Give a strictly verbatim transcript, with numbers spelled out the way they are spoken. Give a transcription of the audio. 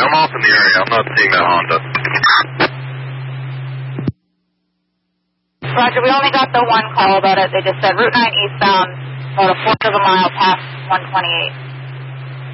I'm off in the area. I'm not seeing that Honda. Roger, we only got the one call about it. They just said Route nine eastbound, about a quarter of a mile past one twenty-eight.